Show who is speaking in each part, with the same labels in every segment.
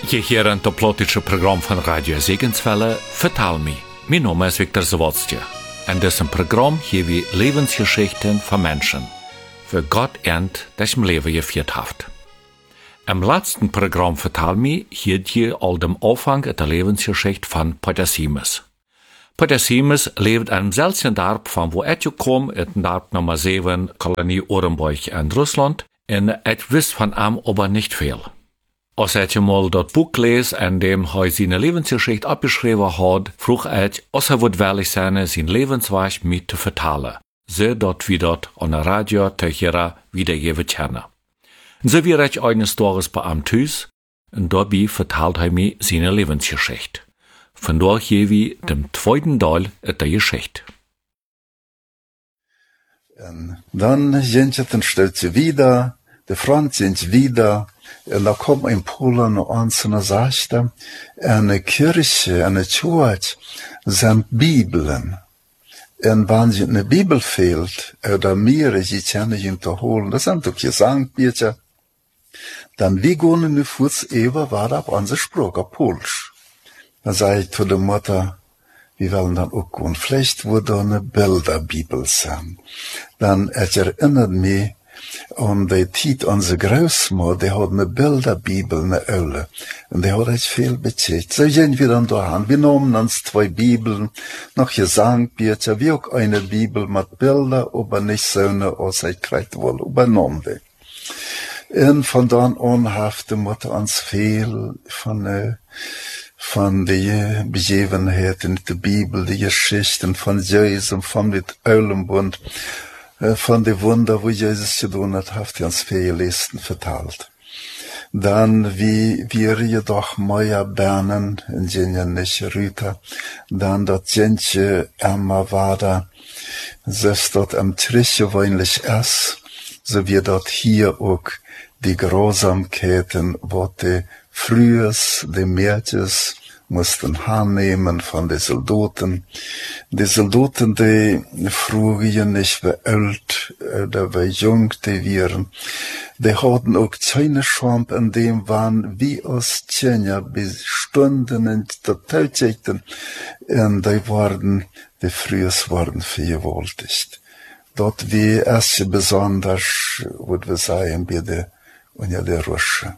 Speaker 1: Je hier een toplotische programma van Radio Segenswelle, Vertaal me. Mijn naam is Victor Zawodstje. En dit is een programma hier wie levensgeschichten van mensen. Voor God ernt, dat je leven gevierd heeft. Im letzten Programm Vertaal me hielt je al dem Anfang der Lebensgeschichte von Podassimus. Podassimus lebt in einem seltenen Dorf, von wo er kam, in Dorf Nummer 7, Kolonie Orenburg in Russland, und er wist von ihm aber nicht viel. Als er mal das Buch las, in dem er seine Lebensgeschichte abgeschrieben hat, frug er, als er wird willig sein, sein Lebensweg mit zu vertalen, so dass wir dort an der Radio Teuchera wiedergeben können. Und so wird er eines Tages bei ihm Tüß, und dabei vertelt er mir seine Lebensgeschichte. Vandaar hier wie dem zweiten Teil der Geschichte.
Speaker 2: Und dann sind stellt sie wieder, die Franz sind wieder, und da kommt ein Polen an zu einer Sache, eine Kirche, eine Church, sind Bibeln. Und wenn sie eine Bibel fehlt, oder mehrere, sie können ihn zu holen, das sind doch Gesangbücher, dann wie gehen wir kurz eben weiter auf unsere Sprache, auf Polnisch. Dann sage ich zu der Mutter, wir wollen dann auch gehen. Vielleicht würde eine Bilderbibel sein. Dann erinnert mich an die Zeit unserer Großmutter, die hat eine Bilderbibel, eine Öle. Und die hat echt viel bezahlt. So gehen wir dann dahin. Wir nahmen uns 2 Bibeln, noch Gesangbücher, wie auch eine Bibel mit Bildern, aber nicht so eine, als ich kriegt wohl, übernommen. Und von dann an hat die Mutter uns viel von die Begebenheiten, die Bibel, die Geschichten von Jesus, von dem Eulenbund, von den Wunder, wo Jesus getan hat uns viele Listen verteilt. Dann, wie wir jedoch Meier Bernen, in Jenja nicht Rüter, dann dort Jentje Emma war da, selbst dort am Trische weinlich es, so wie dort hier auch die Grausamkeiten, wo die Frühes, die Mädchens, mussten annehmen von den Soldaten. Die Soldaten, die früher nicht wie alt oder wie jung die waren, die hatten auch keine Scham in dem waren, wie aus Tjenja bis Stunden in der Tätigkeiten. Und die Frühes waren vergewaltigt. Dort wie erst besonders, würde wir sagen, bei der unter der Rusche.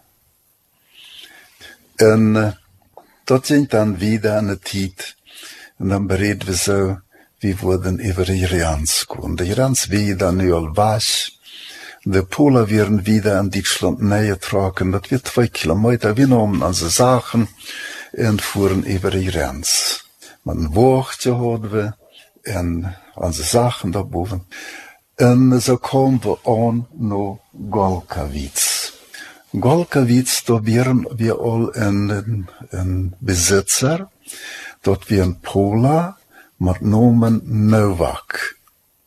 Speaker 2: Und dort sind dann wieder eine Zeit, und dann bereden wir so, wir wurden über die Irans gehen. Die Irans wieder nu al was. Die Polen werden wieder in Deutschland näher tragen. Das wird 2 Kilometer. Wir nahmen unsere Sachen und fuhren über die Irans. Man Wachtje hadden we und unsere Sachen da boven. Und so kommen wir an nach Golkowitz. Golkowitz, da wären wir all ein Besitzer, dort wir ein Pola mit Namen Nowak.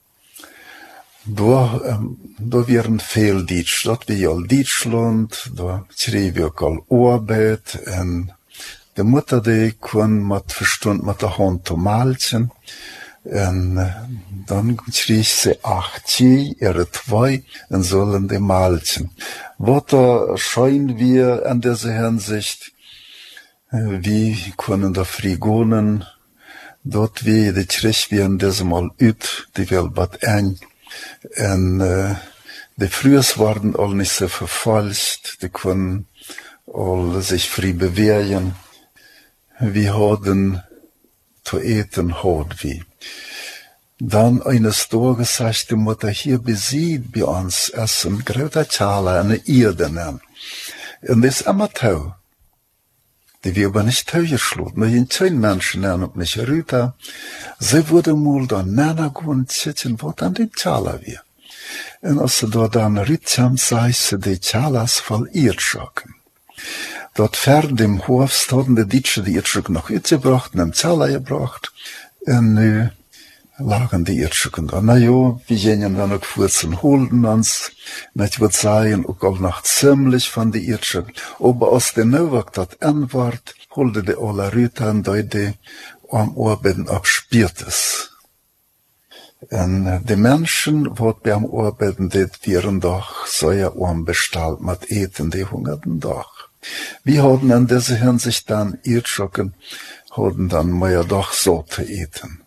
Speaker 2: Da wären viel Deutsch, dort wir all Deutschland, da schrieb wir all Arbeit, und die Mutter, die kann mit Verstand mit der Hand zu malchen. Und dann schrie sie 8, ihre 2, und sollen die malchen. Was scheinen wir an dieser Hinsicht, wie können da Frigonen, dort wie die Kirche wie an diesem Mal üt, die will bad ein, und die Frühes waren all nicht so verfalscht, die können all sich frei bewegen, wir hatten zu eten, hat wie. Dann eines Tages sagt die Mutter, hier besieht bei uns es ein großer Chala, eine Erde nehmen. Und das ist immer Tau. Die wir aber nicht Tau geschlossen. Nur in 10 Menschen nennen und nicht Rüter. Sie wurde mal da Nana gehen, zitten, was an den Chala wir. Und als sie da dann Rütjam sagt, sie die Chalas voll Irrschocken. Dort fern dem Hof hatten die Deutsche die Irrschocken noch mitgebracht, und haben Chala gebracht. Und nu lagen die Irrschocken da. Na jo, wir gehen dann auch kurz und holten uns. Und ich würde sagen, auch noch ziemlich von die Irrschocken. Aber aus der Nowak dat N-Wort, holte die alle Rüter und die am Arbeiten abspürtes. Und die Menschen, die beim Arbeiten, die wären doch so ja unbestellt mit Eten, die hungerten doch. Wir haben in dieser Hinsicht dann Irrschocken, haben dann mehr doch so zu eten.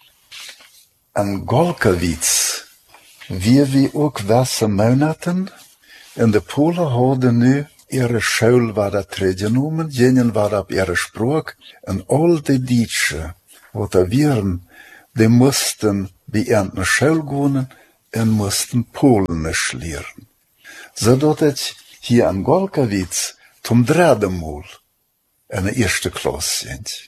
Speaker 2: An Golkowitz, wie auch wässe Monaten, in der Polen haben nu ihre Schule war da genommen, jenen war ab ihre Spruch, und all die Deutsche, wo da wären, die mussten bei einer Schule gehen und mussten Polnisch lernen. So dass ich hier an Golkowitz zum dritten Mal in der ersten Klasse sind.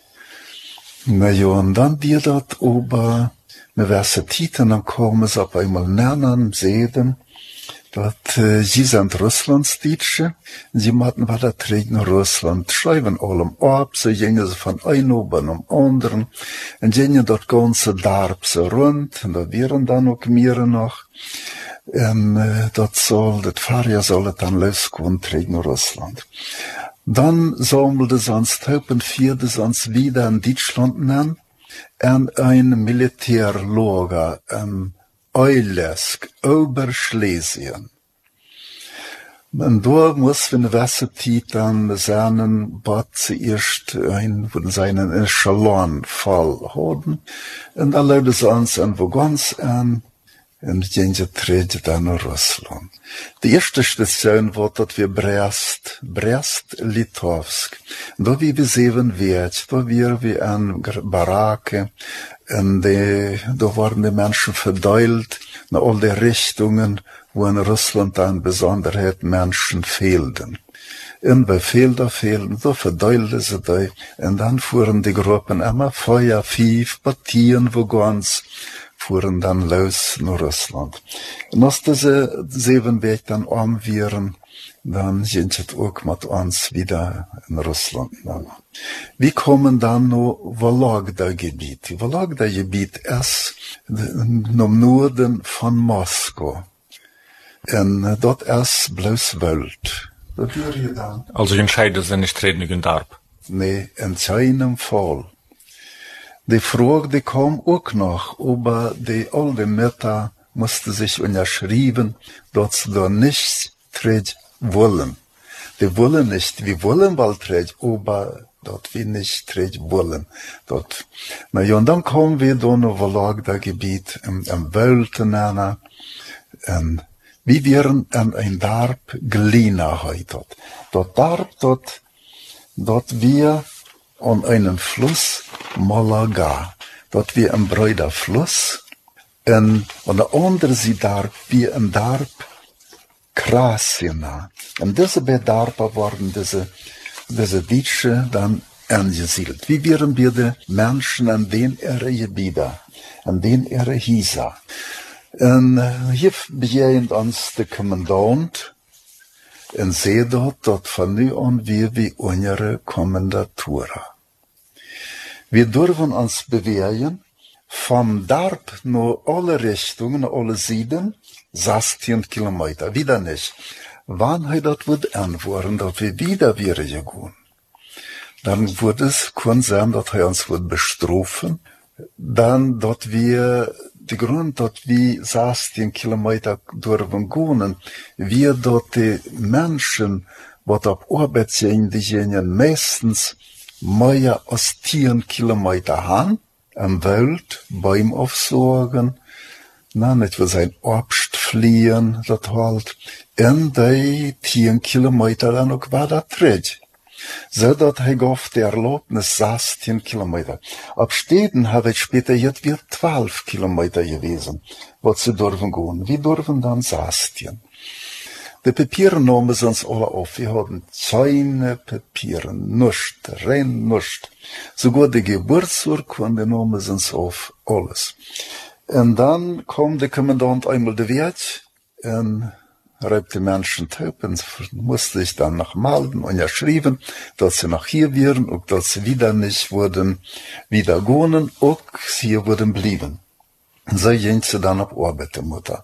Speaker 2: Na ja, und dann die dort oben, Universitäten, dann kommen sie auf einmal nennen, sehen, dat sie sind Russlandsdeutsche, sie machten was da treten Russland, schreiben allem ab, so gingen sie von einem oben am anderen, und gingen dort ganze Darb so rund, und da wären dann auch mehr noch, und das Fahrjahr soll dann losgehen, treten Russland. Dann sammelte sonst Haupen vierte sonst wieder in Deutschland nennen, und ein Militärlager, Eulesk, Oberschlesien. Und da muss wir in der Westzeit dann seinen Bad zuerst von seinen Echelon-Fall haben. Und da leute es uns irgendwo ganz an, und gingen treten dann nach Russland. Die erste Station war, dass wir Brest-Litovsk. Da wie wir 7 Wert, da wir an Baracke, und da waren die Menschen verteilt in all die Richtungen, wo in Russland an Besonderheit Menschen fehlten. Und bei da verteilten sie die, und dann fuhren die Gruppen immer 5 Partien, wo ganz fuhren dann los nach Russland. Und als diese 7 Wege dann wären, dann sind sie auch mit uns wieder in Russland. Wir kommen dann noch Vologda-Gebiet. Vologda-Gebiet ist im Norden von Moskau. Und dort ist bloß Welt.
Speaker 1: Also entscheiden sie nicht treten in Darb?
Speaker 2: Nee, in keinem Fall. Die Frage, die kam auch noch, aber die alte Mutter musste sich unterschreiben, dass sie da nicht treten wollen. Die wollen nicht, wir wollen bald treten, aber dort wir nicht treten wollen. Dort. Na ja, und dann kommen wir da noch Vologda-Gebiet, im Wöltenana, wir wären an ein Darb Glina heute. Dort Darb, dort wir an einem Fluss Malaga. Dort wir ein breiter Fluss. Und an der anderen Seite Darb, wir ein Darb Krasina. Und diese Bedarbe waren diese Deutsche dann angesiedelt. Wie wären wir die Menschen an den Gebieten, an den Hieser. Und hier beginnt uns der Kommandant und sieht dort von nun an wir wie unsere Kommandatura. Wir dürfen uns bewegen vom Darb nach alle Richtungen, alle Seiten, 16 Kilometer, wieder nicht. Wann er das wird antworten, dass wir wieder gehen, dann wird es können sein, dass er uns wird bestrafen, dann, dass wir, die Grund, dass wir 16 Kilometer dürfen gehen, wir dort die Menschen, die auf Arbeit sind, die gehen meistens mehr als 10 Kilometer haben, am Welt, Bäume aufsorgen, nicht für sein Obst fliehen, das halt, in die 10 Kilometer dann auch weiter tritt. So dass er auf der Erlaubnis 16 Kilometer. Ab Städten habe ich später jetzt wieder 12 Kilometer gewesen, was sie dürfen gehen. Wir dürfen dann 16. Die Papiere nahmen sie uns alle auf. Wir hatten keine Papiere, nichts, rein nichts. Sogar die Geburtsurkunde nahmen sie uns auf, alles. Und dann kam der Kommandant einmal der Wert und reibt die Menschen taub und musste sich dann noch melden und ja schreiben, dass sie noch hier wären und dass sie wieder nicht wurden, wieder gehen und hier wurden blieben. Und so ging sie dann auf Arbeit, die Mutter.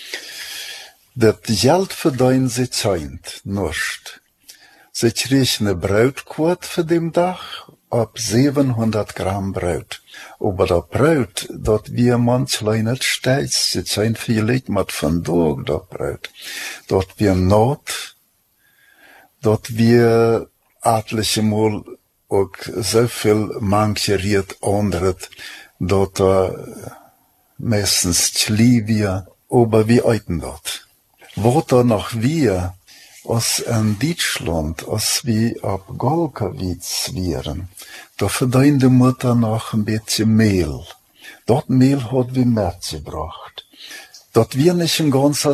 Speaker 2: Das Geld verdienen sie scheint nicht. Sie kriegen eine Brotquote für den Tag, ab 700 Gramm Brot. Aber das Brot, das wir manchmal nicht stets, sie scheint vielleicht mit von Tag, das Brot. Dort wir Not, dort wir etliche Mal auch so viel mancheriert anderes, dort meistens Livia, aber wie eiten dort. Wo da noch wir, als in Deutschland, als wir ab Golkowitz wären, da verdient die Mutter noch ein bisschen Mehl. Dort Mehl hat wir mitgebracht. Dort wir nicht ein ganzer